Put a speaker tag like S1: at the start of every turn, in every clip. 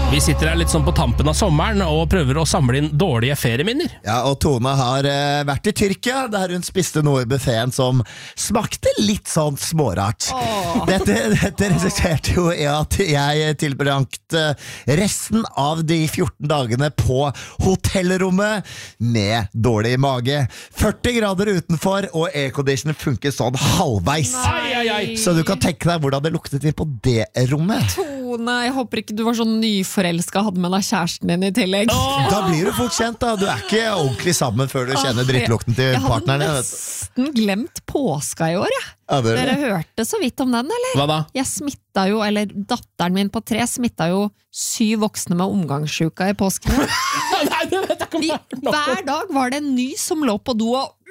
S1: Vi sitter her litt sånn på tampen av sommeren og prøver å samle inn dårlige ferieminner.
S2: Ja, og Tone har vært i Tyrkia, der hun spiste noe i buffeten som smakte litt sånn smårart. Dette resulterte jo i at jeg tilbrangte resten av de 14 dagene på hotellrommet med dårlig mage. 40 grader utenfor, og airconditionen funker sånn halvveis. Så du kan tenke deg hvordan det luktet inn på det rommet.
S3: Tone, jeg håper ikke du var sånn nyforelsket, hadde med deg kjæresten din i tillegg.
S2: Da blir du fort kjent da. Du er ikke ordentlig sammen før du kjenner drittlukten til partneren.
S3: Jeg hadde nesten glemt påska i år, jeg.
S2: Ja,
S3: Dere hørte så vidt om den, eller?
S1: Hva da?
S3: Jeg smittet jo, eller datteren min på 3 smittet jo 7 voksne med omgangssjuka i påskene.
S1: Nei, det vet jeg ikke om.
S3: Hver dag var det en ny som lå på do og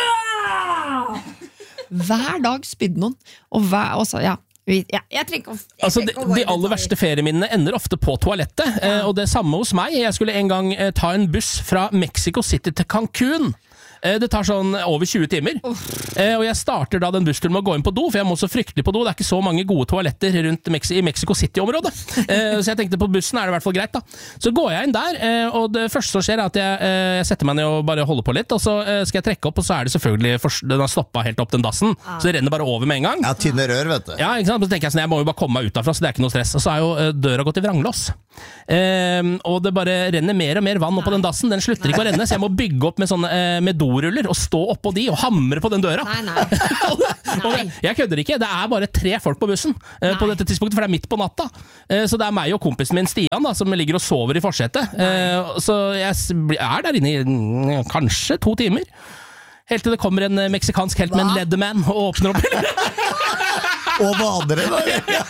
S3: hver dag spydde noen. Og så, ja. Jeg trenger ikke å
S1: De aller verste ferieminnene ender ofte på toalettet, og det samme hos meg. Jeg skulle en gang ta en buss fra Mexico City til Cancun. Det tar sånn over 20 timer. Og jeg starter da den bussturen med å gå inn på do, for jeg må så fryktelig på do. Det er ikke så mange gode toaletter rundt i Mexico City-området. Så jeg tenkte på bussen er det i hvert fall greit da. Så går jeg inn der, og det første som skjer er at jeg setter meg ned og bare holder på litt, og så skal jeg trekke opp, og så er det selvfølgelig, den har stoppet helt opp den dassen, så det renner bare over med en gang.
S2: Ja, tynne rør, vet du.
S1: Ja, ikke sant? Så tenker jeg sånn, jeg må jo bare komme meg ut derfra, så det er ikke noe stress. Og så er jo døra gått i vranglås. Og det bare renner mer og mer vann opp på den dassen. Den slutter ikke å renne, så jeg må bygge opp med doruller og stå oppå de og hamre på den døra.
S3: Nei.
S1: Jeg kødder ikke, det er bare 3 folk på bussen på dette tidspunktet, for det er midt på natta. Så det er meg og kompisen min Stian da, som ligger og sover i forsetet. Så jeg er der inne i kanskje 2 timer. Helt til det kommer en meksikansk helt med en Leatherman og åpner opp.
S2: Og vadere da.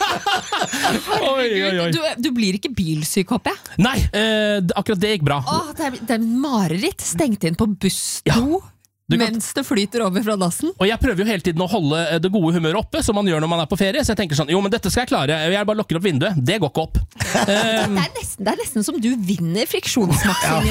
S3: Du blir ikke bilsyk, håper jeg?
S1: Nei, akkurat det gikk bra.
S3: Det er mareritt, stengt inn på bussdo. Mens det flyter over fra dassen.
S1: Og jeg prøver jo hele tiden å holde det gode humøret oppe, som man gjør når man er på ferie. Så jeg tenker sånn, jo, men dette skal jeg klare. Jeg bare lukker opp vinduet. Det går ikke opp.
S3: Det er nesten som du vinner friksjonsmaksimeringen